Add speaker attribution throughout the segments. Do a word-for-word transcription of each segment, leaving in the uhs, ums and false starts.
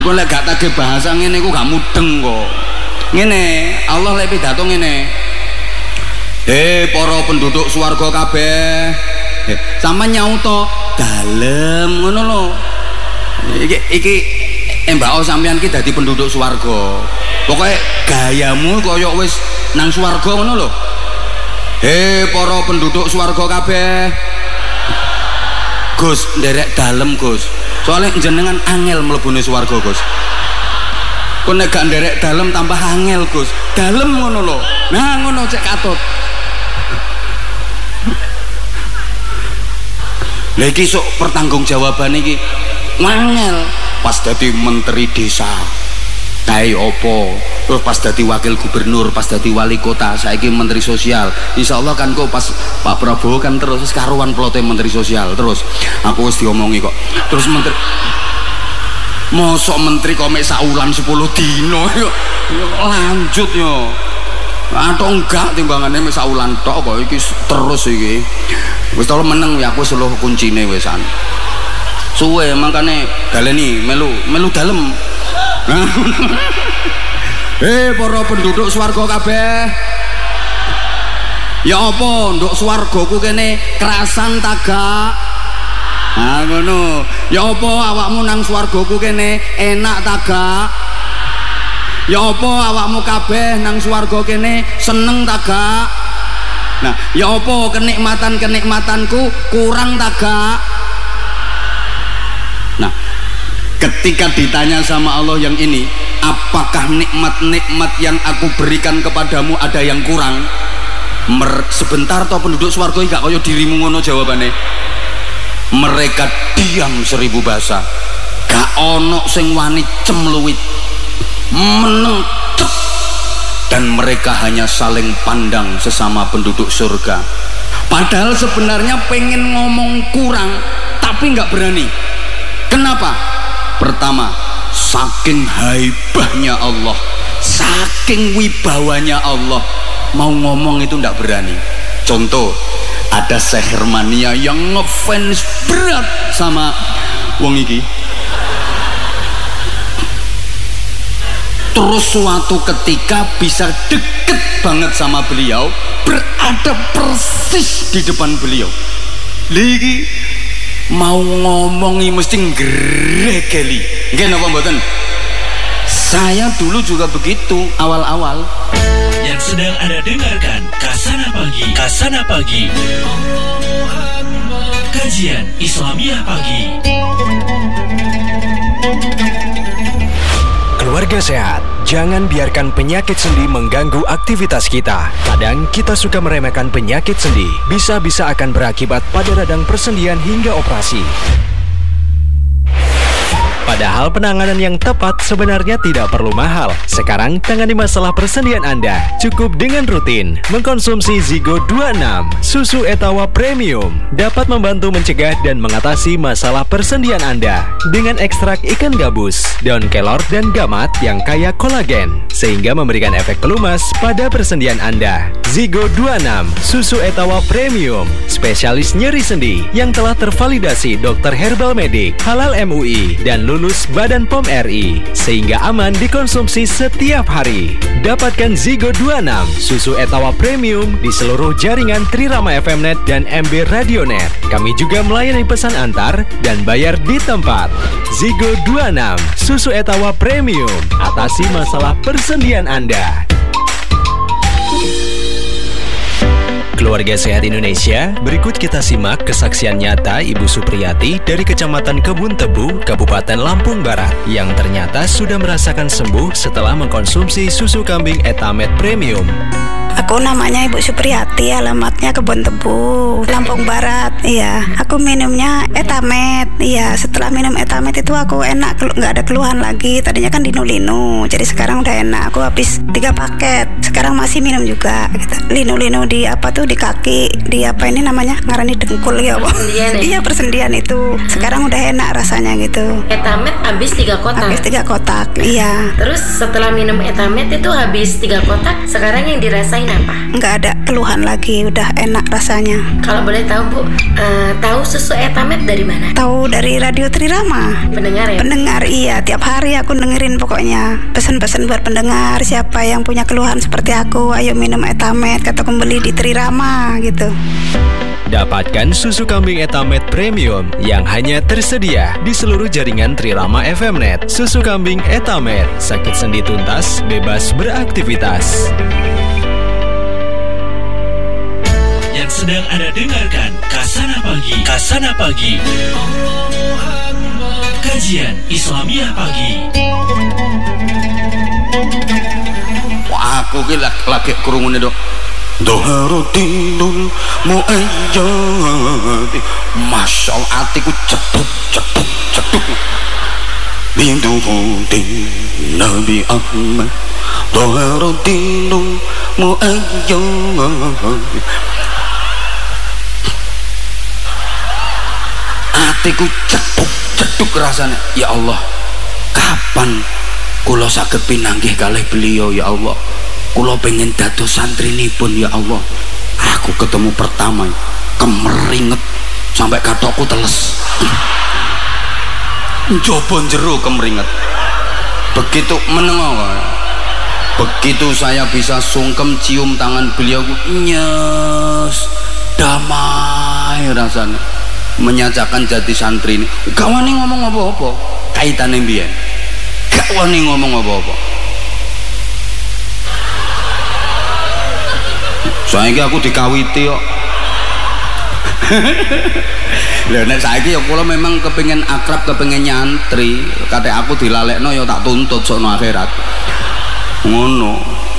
Speaker 1: Kok lek gak tagih bahasa ngene iku gak mudeng kok. Ngene, Allah lek pidato ngene. Hei para penduduk swarga kabeh. Eh, sama nyauto dalem ngono lho. Iki iki embao sampean ki dadi penduduk swarga. Pokoke gayamu kaya wis nang swarga ngono lho. Hei para penduduk swarga kabeh. Gus, nderek dalem Gus. Soalnya jenengan angel mlebune swarga Gus. Kok nek gak nderek dalem tambah angel Gus. Dalem ngono lho. Nah ngono cek katut. Lha iki sok pertanggungjawaban iki angel pas dadi menteri desa. Kae opo? Terus pas dadi wakil gubernur, pas dadi wali kota, saiki menteri sosial. Insyaallah kan kok pas Pak Prabowo kan terus karuan plote menteri sosial. Terus aku wis diomongi kok. Terus menteri mosok menteri kok mek saulan sepuluh dino yo. Lanjut yo. Atau enggak timbangane mek saulan tok kok iki terus iki. Wis tau meneng ya aku seluruh kuncine wisan. Suwe makane daleni melu melu dalem. Eh para penduduk swarga kabeh. Ya apa nduk swargaku kene kerasan tagak. Nah ngono. Ya apa awakmu nang swargaku kene enak tagak. Ya apa awakmu kabeh nang swarga kene seneng tagak. Nah, ya apa kenikmatan-kenikmatanku kurang tagak. Nah, ketika ditanya sama Allah yang ini, apakah nikmat-nikmat yang aku berikan kepadamu ada yang kurang? Mer sebentar toh penduduk swarga iki gak kaya dirimu ngono jawabannya. Mereka diam seribu bahasa. Gak ono sing wani cemluwit. Meneng cep. Dan mereka hanya saling pandang sesama penduduk surga. Padahal sebenarnya pengen ngomong kurang tapi nggak berani. Kenapa? Pertama, saking haibahnya Allah, saking wibawanya Allah, mau ngomong itu nggak berani. Contoh, ada Sehermania yang ngefans berat sama wong iki. Terus suatu ketika bisa deket banget sama beliau, berada persis di depan beliau. Lagi mau ngomongi mesti ngregeli. Nggih napa mboten? Saya dulu juga begitu awal-awal.
Speaker 2: Yang sedang Anda dengarkan Kasana Pagi. Kasana Pagi. Kajian Islamiyah Pagi.
Speaker 3: Keluarga sehat, jangan biarkan penyakit sendi mengganggu aktivitas kita. Kadang kita suka meremehkan penyakit sendi, bisa-bisa akan berakibat pada radang persendian hingga operasi. Padahal penanganan yang tepat sebenarnya tidak perlu mahal. Sekarang tangani masalah persendian Anda cukup dengan rutin mengkonsumsi Zigo dua puluh enam susu Etawa Premium. Dapat membantu mencegah dan mengatasi masalah persendian Anda dengan ekstrak ikan gabus, daun kelor dan gamat yang kaya kolagen, sehingga memberikan efek pelumas pada persendian Anda. Zigo dua puluh enam susu Etawa Premium, spesialis nyeri sendi yang telah tervalidasi dokter herbal medik, halal M U I dan lulus Badan P O M R I, sehingga aman dikonsumsi setiap hari. Dapatkan Zigo dua puluh enam susu Etawa Premium di seluruh jaringan Trirama F M Net dan M B Radio Net. Kami juga melayani pesan antar dan bayar di tempat. Zigo dua puluh enam susu Etawa Premium, atasi masalah persendian Anda. Keluarga Sehat Indonesia, berikut kita simak kesaksian nyata Ibu Supriyati dari Kecamatan Kebun Tebu, Kabupaten Lampung Barat, yang ternyata sudah merasakan sembuh setelah mengkonsumsi susu kambing Etamet Premium.
Speaker 4: Aku namanya Ibu Supriyati, alamatnya Kebun Tebu, Lampung Barat. Iya, aku minumnya Etamet. Iya, setelah minum Etamet itu aku enak, nggak ada keluhan lagi. Tadinya kan linu-linu, jadi sekarang udah enak. Aku habis tiga paket, sekarang masih minum juga. Gitu. Linu-linu di apa tuh di kaki, di apa ini namanya ngarani dengkul ya, Bu.
Speaker 5: Persendian ya?
Speaker 4: Iya, persendian itu. Sekarang udah enak rasanya gitu.
Speaker 5: Etamet habis tiga kotak.
Speaker 4: Habis tiga kotak, iya.
Speaker 5: Terus setelah minum Etamet itu habis tiga kotak, sekarang yang dirasain apa?
Speaker 4: Nggak ada keluhan lagi, udah enak rasanya.
Speaker 5: Kalau boleh tahu Bu, uh, tahu susu Etamet dari mana?
Speaker 4: Tahu dari Radio Trirama.
Speaker 5: Pendengar ya?
Speaker 4: Pendengar, iya. Tiap hari aku dengerin pokoknya. Pesan-pesan buat pendengar, siapa yang punya keluhan seperti aku, ayo minum Etamet, kata kembali di Trirama gitu.
Speaker 3: Dapatkan susu kambing Etamet Premium yang hanya tersedia di seluruh jaringan Trirama F M Net. Susu kambing Etamet, sakit sendi tuntas, bebas beraktivitas.
Speaker 2: Yang sedang Anda dengarkan Kasana Pagi. Kasana Pagi. Kajian Islamiah Pagi.
Speaker 1: Wah, aku ki lagi krungune dok. Doharudinul muayyadi. Masya Allah, hatiku ceduk ceduk ceduk. Bintuhudin Nabi Ahmad. Doharudinul muayyadi. Hatiku ceduk ceduk rasanya. Ya Allah, kapan kula saged pinanggih kalih beliau ya Allah. Kula pengen dados santrinipun ya Allah. Aku ketemu pertama kemeringet sampai katokku teles. Njaba jero kemeringet. Begitu menengo, begitu saya bisa sungkem cium tangan beliau, nyes, damai rasanya. Menyajakan jati santri ini. Gak wani ngomong apa-apa. Kaitane mbiyen. Gak wani ngomong apa-apa. Saiki aku dikawiti kok. Lha nek saiki ya kula memang kepengin akrab, kepengin nyantri. Katek aku dilalekno ya tak tuntut sono akhirat. Ngono.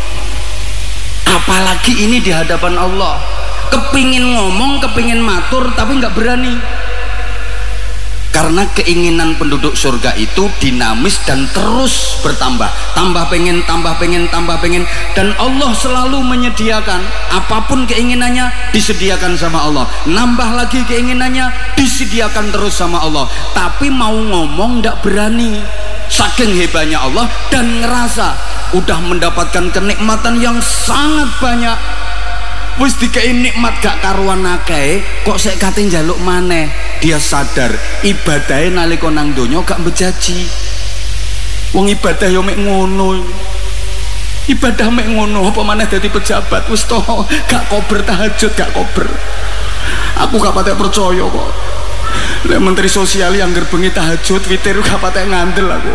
Speaker 1: Apalagi ini di hadapan Allah. Kepingin ngomong, kepingin matur tapi nggak berani. Karena keinginan penduduk surga itu dinamis dan terus bertambah, tambah pengen, tambah pengen, tambah pengen, dan Allah selalu menyediakan apapun keinginannya disediakan sama Allah, nambah lagi keinginannya disediakan terus sama Allah, tapi mau ngomong ndak berani, saking hebatnya Allah dan ngerasa udah mendapatkan kenikmatan yang sangat banyak. Wis dikei nikmat gak karuan akeh, kok sek kate njaluk maneh. Dia sadar ibadahe nalika nang donya gak bejaji. Wong ibadah yo mek ngono. Ibadah mek ngono, apa maneh dadi pejabat wis to gak kober tahajud, gak kober. Aku gak patek percaya kok. Lek menteri sosial yang gerbengi tahajud witir gak patek ngandel aku.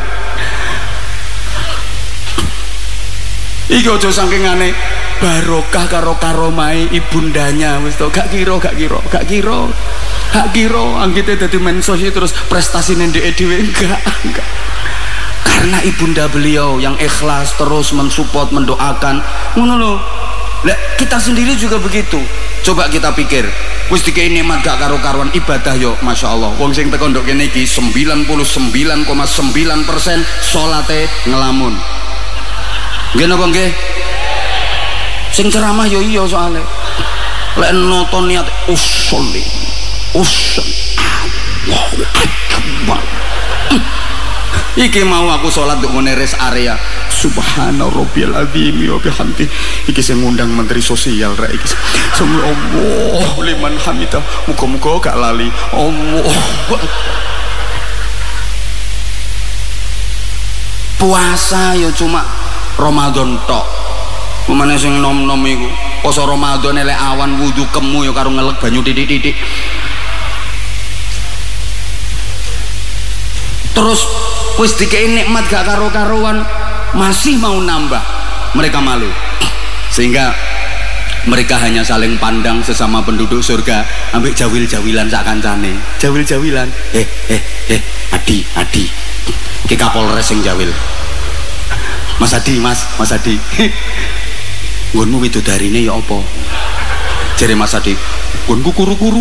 Speaker 1: Iki aja saking aneh barokah karo karomai ibundanya wis to gak kira gak kira gak kira gak kira anggite dadi mensos terus prestasine ndek dhewe enggak enggak karena ibunda beliau yang ikhlas terus mensupport mendoakan ngono lho. Lah kita sendiri juga begitu. Coba kita pikir wis dikei nikmat gak karo-karuan ibadah yo Masya Allah. Wong sing teko ndok kene iki sembilan puluh sembilan koma sembilan persen salate ngelamun. Nggih napa nggih? Sing ceramah yo iya soalnya. Lek nonton niat usolli, usolli. Allahu Akbar. Iki mau aku sholat di rest area. Subhana Rabbiyal Azim wa bihamdi. Iki sing ngundang menteri sosial rek iki. Semua Allah liman hamidah. Muga-muga gak lali. Allah. Puasa yo cuma Ramadan tok. Memane sing nom-nom iku. Poso Ramadan elek awan wudu kemu ya karo ngelek banyu titik-titik. Terus wis dikei nikmat gak karo-karuan masih mau nambah. Mereka malu. Sehingga mereka hanya saling pandang sesama penduduk surga ambek jawil-jawilan sak kancane. Jawil-jawilan. Eh eh eh Adi, Adi. Ki Kapolres sing jawil. Mas Adi, Mas, Mas Adi. Nggonmu widodarine ya apa? Jere Mas Adi, nggonku kuru-kuru.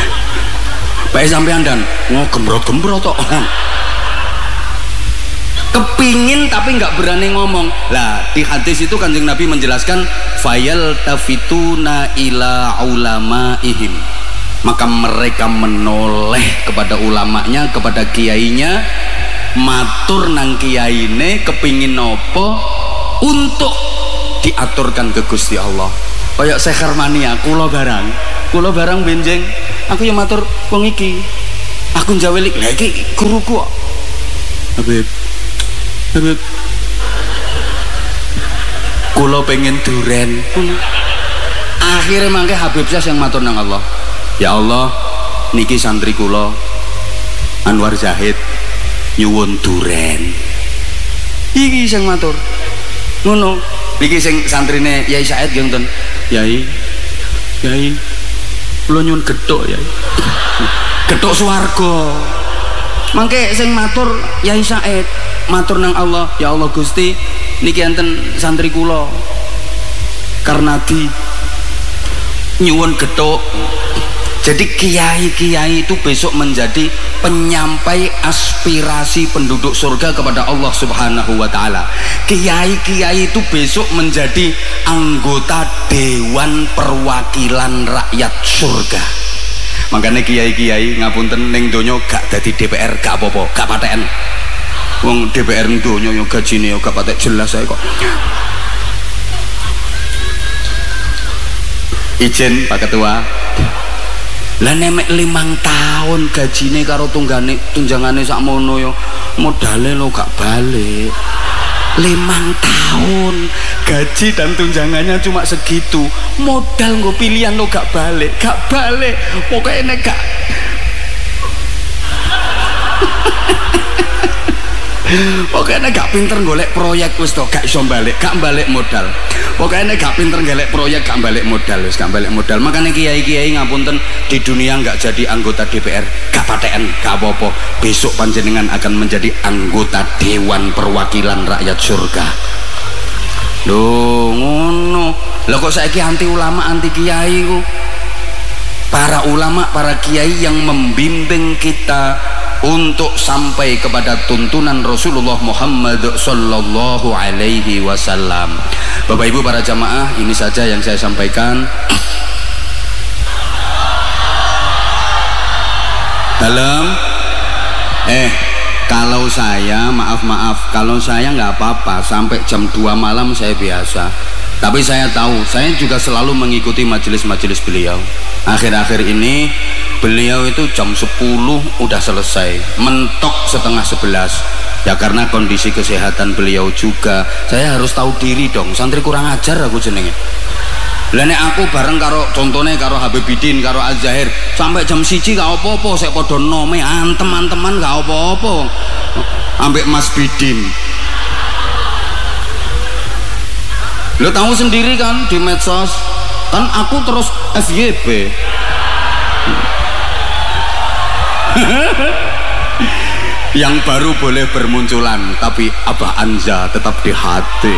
Speaker 1: Bae sampean dan ngo gembrot-gembrot tok. kepingin tapi nggak berani ngomong. Lah di hadis itu Kanjeng Nabi menjelaskan fayal tafituna ila ulamaihim, maka mereka menoleh kepada ulamanya, kepada kiainya, matur nang kiyaine kepingin nopo untuk diaturkan ke Gusti Allah. Kayak Syekh Hermania, kula barang kula barang benjeng aku yang matur wong iki, aku njawelik lha iki guruku kok. Habib Habib kula pengen duren. Akhirnya mangke Habib Syekh yang matur nang Allah, ya Allah niki santri kula Anwar Zahid nyuwun duren. Iki sing matur ngono. Niki sing santrine Yai Said nggih ngoten. Yai, Yai, kula nyuwun gethuk Yai. Gethuk swarga. Mangke sing matur Yai Said, matur nang Allah, ya Allah Gusti, niki enten santri kula Karnadi nyuwun gethuk. Jadi kiai-kiai itu besok menjadi penyampai aspirasi penduduk surga kepada Allah Subhanahu wa taala. Kiai-kiai itu besok menjadi anggota Dewan Perwakilan Rakyat Surga. Makanya kiai-kiai ngapunten ning donya gak dadi D P R gak apa-apa, gak paten. Wong D P R donya yo gajine yo gak patek jelas ae kok. Izin Pak Ketua. Lah nemek limang tahun gajine karo tunggane tunjangane sakmono yo modale lo gak balik. Limang tahun gaji dan tunjangannya cuma segitu, modal nggo pilihan lo gak balik, gak balik. Pokoknya nek gak pokoknya gak pinter golek proyek wis to gak iso balik, gak balik modal. Pokoknya gak pinter golek proyek gak balik modal, wis gak balik modal. Makanya kiai-kiai ngapunten di dunia gak jadi anggota D P R, gak paten, gak apa-apa. Besok panjenengan akan menjadi anggota Dewan Perwakilan Rakyat Surga. Loh ngono. Lah kok saiki anti ulama, anti kiai ku? Para ulama, para kiai yang membimbing kita untuk sampai kepada tuntunan Rasulullah Muhammad sallallahu alaihi wasallam. Bapak Ibu para jamaah, ini saja yang saya sampaikan. Dalam eh kalau saya maaf-maaf kalau saya nggak apa-apa sampai jam dua malam saya biasa. Tapi saya tahu, saya juga selalu mengikuti majelis-majelis beliau. Akhir-akhir ini beliau itu jam sepuluh udah selesai, mentok setengah sebelas. Ya karena kondisi kesehatan beliau juga, saya harus tahu diri dong. Santri kurang ajar aku jenenge. Lah nek aku bareng karo contohnya karo Habibidin, karo Al-Zahir sampai jam siji gak apa-apa, saya podo nome antem-anteman gak apa-apa. Ambek Mas Bidin. Lo tahu sendiri kan di medsos kan aku terus F Y P. Yang baru boleh bermunculan, tapi Abah Anza tetap di hati.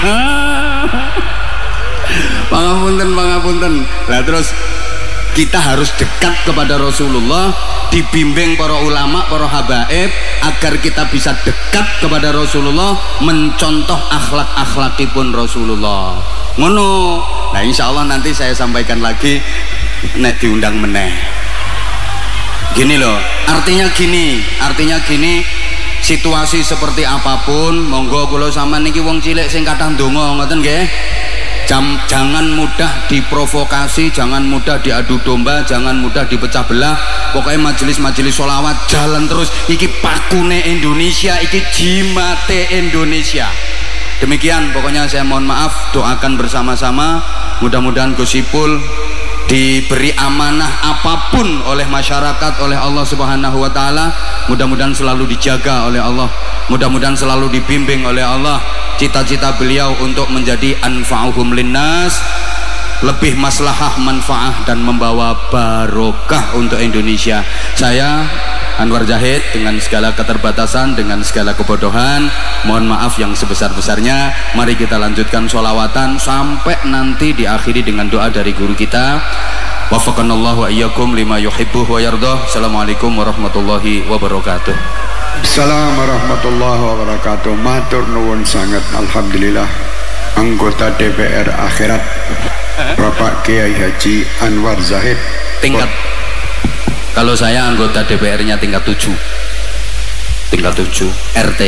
Speaker 1: Pangapunten, pangapunten. Lah terus kita harus dekat kepada Rasulullah, dibimbing para ulama, para habaib agar kita bisa dekat kepada Rasulullah, mencontoh akhlak-akhlakipun Rasulullah. Ngono. Nah insya Allah nanti saya sampaikan lagi nek diundang meneh. Gini loh, artinya gini, artinya gini, situasi seperti apapun, monggo kula sampean niki wong cilik sing kathah ndonga ngoten nggih. Jam, jangan mudah diprovokasi, jangan mudah diadu domba, jangan mudah dipecah belah. Pokoknya majelis-majelis sholawat jalan terus. Iki pakune Indonesia, iki jimate Indonesia. Demikian pokoknya saya mohon maaf, doakan bersama-sama. Mudah-mudahan Gus Ipul diberi amanah apapun oleh masyarakat, oleh Allah Subhanahu wa taala, mudah-mudahan selalu dijaga oleh Allah, mudah-mudahan selalu dibimbing oleh Allah. Cita-cita beliau untuk menjadi anfa'uhum linnas, lebih maslahah, manfaah dan membawa barokah untuk Indonesia. Saya Anwar Zahid dengan segala keterbatasan, dengan segala kebodohan, mohon maaf yang sebesar-besarnya. Mari kita lanjutkan sholawatan sampai nanti diakhiri dengan doa dari guru kita. Wafaqanallahu wa iyyakum lima yuhibbuh wa yardah. Assalamualaikum warahmatullahi wabarakatuh.
Speaker 6: Assalamualaikum warahmatullahi wabarakatuh. Matur nuwun sangat, alhamdulillah. Anggota D P R akhirat Bapak Kiai Haji Anwar Zahid.
Speaker 1: Tingkat kalau saya anggota D P R-nya tingkat tujuh. Tingkat tujuh R T.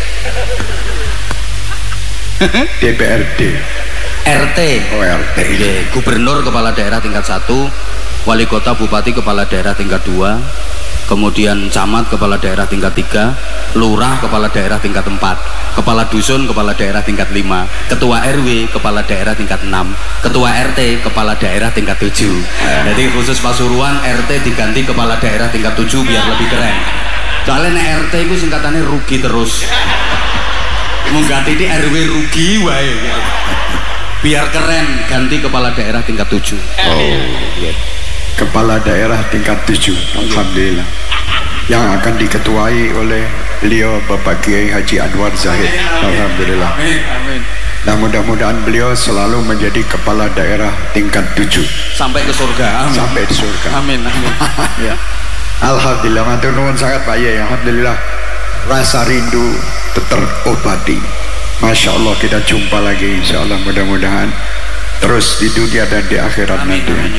Speaker 6: D P R D.
Speaker 1: R T.
Speaker 6: Oh, R T.
Speaker 1: Yeah. Gubernur kepala daerah tingkat satu, wali kota bupati kepala daerah tingkat dua, kemudian camat kepala daerah tingkat tiga, lurah kepala daerah tingkat empat, kepala dusun kepala daerah tingkat lima, ketua R W kepala daerah tingkat enam, ketua R T kepala daerah tingkat tujuh. Jadi khusus Pasuruan R T diganti kepala daerah tingkat tujuh biar lebih keren. Soalnya nek R T itu singkatannya rugi terus. Mengganti ini R W rugi wae. Biar keren ganti kepala daerah tingkat tujuh.
Speaker 6: Oh, yeah. Kepala daerah tingkat tujuh, alhamdulillah. Yang akan diketuai oleh beliau Bapak Kiai Haji Anwar Zahid, alhamdulillah.
Speaker 1: Amin, amin.
Speaker 6: Dan mudah-mudahan beliau selalu menjadi kepala daerah tingkat tujuh
Speaker 1: Sampai ke surga. Amin.
Speaker 6: Sampai di surga.
Speaker 1: Amin, amin. Ya.
Speaker 6: Alhamdulillah, matur nuwun sangat Pak Yai. Alhamdulillah, rasa rindu terobati. Masya Allah, kita jumpa lagi insya Allah, mudah-mudahan terus di dunia dan di akhirat nanti.